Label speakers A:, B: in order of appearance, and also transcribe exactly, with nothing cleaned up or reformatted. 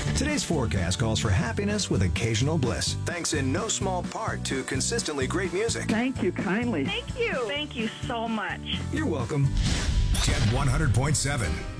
A: Today's forecast calls for happiness with occasional bliss, thanks in no small part to consistently great music.
B: Thank you kindly.
C: Thank you. Thank you so much.
A: You're welcome.
D: Jet one hundred point seven.